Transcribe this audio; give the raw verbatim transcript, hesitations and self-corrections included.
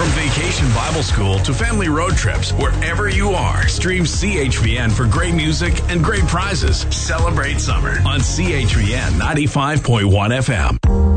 From Vacation Bible School to family road trips, wherever you are, stream C H V N for great music and great prizes. Celebrate summer on C H V N ninety-five point one F M.